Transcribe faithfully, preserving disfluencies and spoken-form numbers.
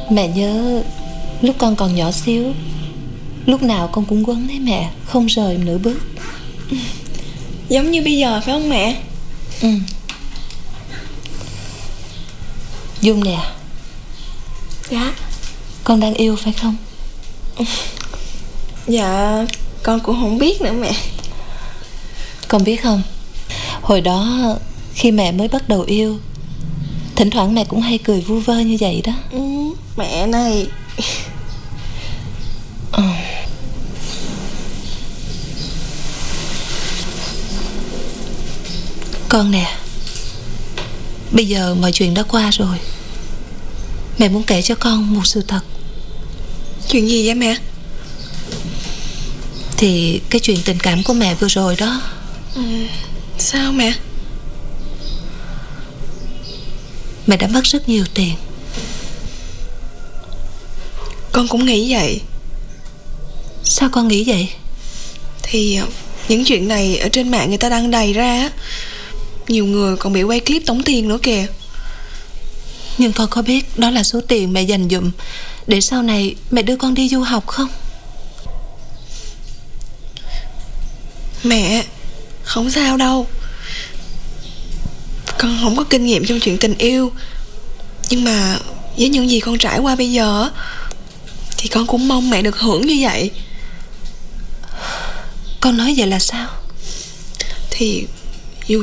Mẹ nhớ lúc con còn nhỏ xíu, lúc nào con cũng quấn lấy mẹ, không rời nửa bước. Giống như bây giờ phải không mẹ? Ừ. Dung nè. Dạ. Con đang yêu phải không? Dạ, con cũng không biết nữa mẹ. Con biết không, hồi đó khi mẹ mới bắt đầu yêu, thỉnh thoảng mẹ cũng hay cười vu vơ như vậy đó. Ừ, mẹ này. Ừ. Con nè, bây giờ mọi chuyện đã qua rồi. Mẹ muốn kể cho con một sự thật. Chuyện gì vậy mẹ? Thì cái chuyện tình cảm của mẹ vừa rồi đó. Ừ, sao mẹ? Mẹ đã mất rất nhiều tiền. Con cũng nghĩ vậy. Sao con nghĩ vậy? Thì những chuyện này ở trên mạng người ta đăng đầy ra á. Nhiều người còn bị quay clip tống tiền nữa kìa. Nhưng con có biết đó là số tiền mẹ dành dụm để sau này mẹ đưa con đi du học không? Mẹ, không sao đâu. Con không có kinh nghiệm trong chuyện tình yêu, nhưng mà với những gì con trải qua bây giờ thì con cũng mong mẹ được hưởng như vậy. Con nói vậy là sao? Thì